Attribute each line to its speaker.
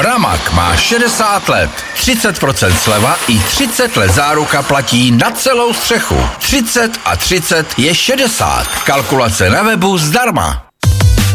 Speaker 1: Vramak má 60 let. 30% sleva i 30 let záruka platí na celou střechu. 30 a 30 je 60. Kalkulace na webu zdarma.